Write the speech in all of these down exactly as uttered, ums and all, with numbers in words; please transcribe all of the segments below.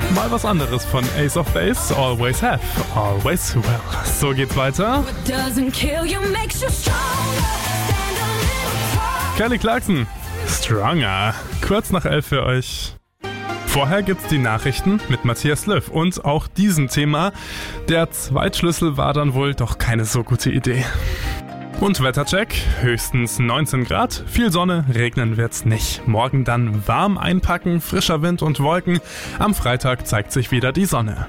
Mal was anderes von Ace of Base, Always Have, Always Well. So geht's weiter. Kelly Clarkson, Stronger. Kurz nach elf für euch. Vorher gibt's die Nachrichten mit Matthias Löw und auch diesem Thema. Der Zweitschlüssel war dann wohl doch keine so gute Idee. Und Wettercheck, höchstens neunzehn Grad, viel Sonne, regnen wird's nicht. Morgen dann warm einpacken, frischer Wind und Wolken. Am Freitag zeigt sich wieder die Sonne.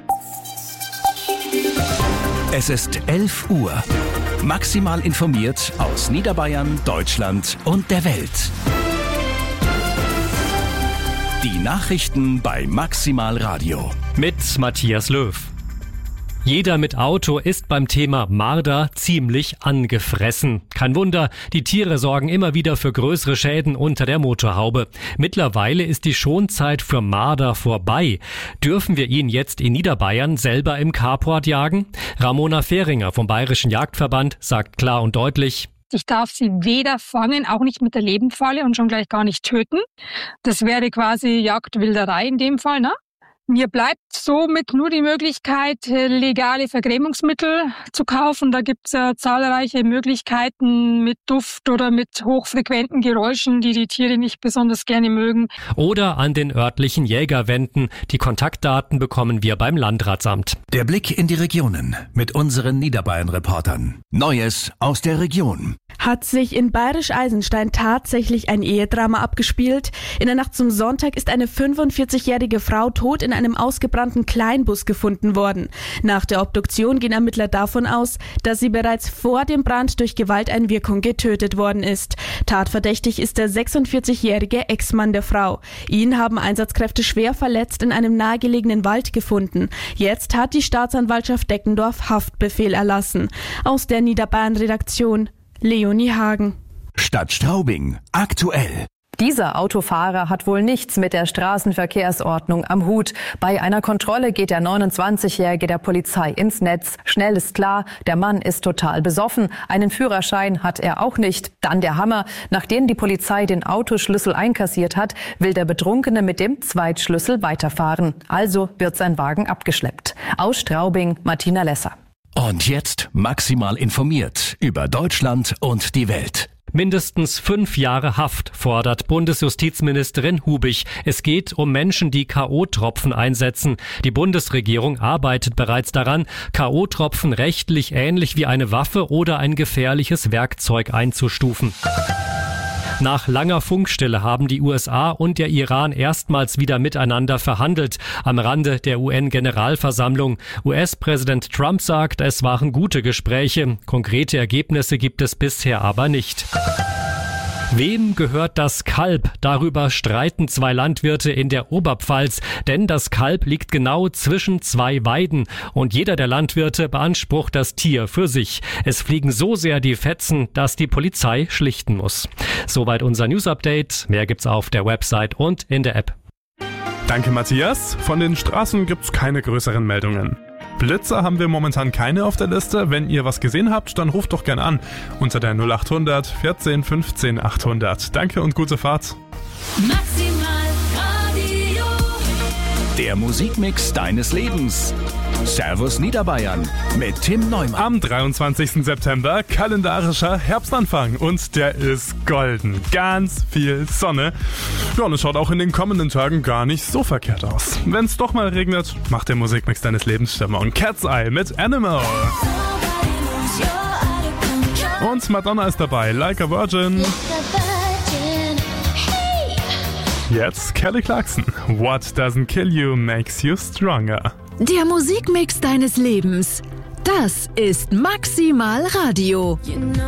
Es ist elf Uhr. Maximal informiert aus Niederbayern, Deutschland und der Welt. Die Nachrichten bei Maximal Radio. Mit Matthias Löw. Jeder mit Auto ist beim Thema Marder ziemlich angefressen. Kein Wunder, die Tiere sorgen immer wieder für größere Schäden unter der Motorhaube. Mittlerweile ist die Schonzeit für Marder vorbei. Dürfen wir ihn jetzt in Niederbayern selber im Carport jagen? Ramona Fehringer vom Bayerischen Jagdverband sagt klar und deutlich: Ich darf sie weder fangen, auch nicht mit der Lebendfalle und schon gleich gar nicht töten. Das wäre quasi Jagdwilderei in dem Fall, ne? Mir bleibt somit nur die Möglichkeit, legale Vergrämungsmittel zu kaufen. Da gibt es ja zahlreiche Möglichkeiten mit Duft oder mit hochfrequenten Geräuschen, die die Tiere nicht besonders gerne mögen. Oder an den örtlichen Jäger wenden. Die Kontaktdaten bekommen wir beim Landratsamt. Der Blick in die Regionen mit unseren Niederbayern-Reportern. Neues aus der Region. Hat sich in Bayerisch-Eisenstein tatsächlich ein Ehedrama abgespielt? In der Nacht zum Sonntag ist eine fünfundvierzigjährige Frau tot in einem ausgebrannten Kleinbus gefunden worden. Nach der Obduktion gehen Ermittler davon aus, dass sie bereits vor dem Brand durch Gewalteinwirkung getötet worden ist. Tatverdächtig ist der sechsundvierzigjährige Ex-Mann der Frau. Ihn haben Einsatzkräfte schwer verletzt in einem nahegelegenen Wald gefunden. Jetzt hat die Staatsanwaltschaft Deckendorf Haftbefehl erlassen. Aus der Niederbayern-Redaktion Leonie Hagen. Stadt Straubing aktuell. Dieser Autofahrer hat wohl nichts mit der Straßenverkehrsordnung am Hut. Bei einer Kontrolle geht der neunundzwanzigjährige der Polizei ins Netz. Schnell ist klar, der Mann ist total besoffen. Einen Führerschein hat er auch nicht. Dann der Hammer. Nachdem die Polizei den Autoschlüssel einkassiert hat, will der Betrunkene mit dem Zweitschlüssel weiterfahren. Also wird sein Wagen abgeschleppt. Aus Straubing, Martina Lesser. Und jetzt maximal informiert über Deutschland und die Welt. Mindestens fünf Jahre Haft fordert Bundesjustizministerin Hubich. Es geht um Menschen, die K O-Tropfen einsetzen. Die Bundesregierung arbeitet bereits daran, K O-Tropfen rechtlich ähnlich wie eine Waffe oder ein gefährliches Werkzeug einzustufen. Nach langer Funkstille haben die U S A und der Iran erstmals wieder miteinander verhandelt. Am Rande der U N-Generalversammlung. U S-Präsident Trump sagt, es waren gute Gespräche. Konkrete Ergebnisse gibt es bisher aber nicht. Wem gehört das Kalb? Darüber streiten zwei Landwirte in der Oberpfalz, denn das Kalb liegt genau zwischen zwei Weiden und jeder der Landwirte beansprucht das Tier für sich. Es fliegen so sehr die Fetzen, dass die Polizei schlichten muss. Soweit unser News-Update. Mehr gibt's auf der Website und in der App. Danke, Matthias. Von den Straßen gibt's keine größeren Meldungen. Blitzer haben wir momentan keine auf der Liste. Wenn ihr was gesehen habt, dann ruft doch gern an. Unter der null acht hundert vierzehn fünfzehn achthundert. Danke und gute Fahrt. Maximal Radio. Der Musikmix deines Lebens. Servus Niederbayern mit Tim Neumann. Am dreiundzwanzigsten September kalendarischer Herbstanfang und der ist golden. Ganz viel Sonne. Ja, und es schaut auch in den kommenden Tagen gar nicht so verkehrt aus. Wenn es doch mal regnet, macht der Musikmix deines Lebens Stimmung. Cat's Eye mit Animal. Und Madonna ist dabei, Like a Virgin. Jetzt Kelly Clarkson. What doesn't kill you makes you stronger. Der Musikmix deines Lebens. Das ist Maximal Radio.